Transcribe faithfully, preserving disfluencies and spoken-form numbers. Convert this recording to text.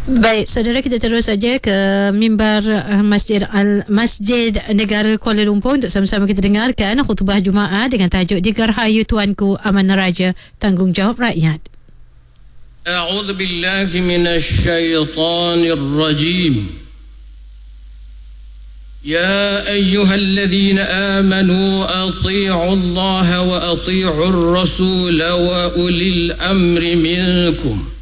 Baik, saudara, kita terus saja ke mimbar uh, Masjid Al Masjid Negara Kuala Lumpur untuk sama-sama kita dengarkan khutbah Jumaat dengan tajuk Dirgahayu Tuanku Amanah Raja, Tanggungjawab Rakyat. A'udzu billahi minasy syaithanir rajim. يا أيها الذين آمنوا أطيعوا الله وأطيعوا الرسول وأولي الأمر منكم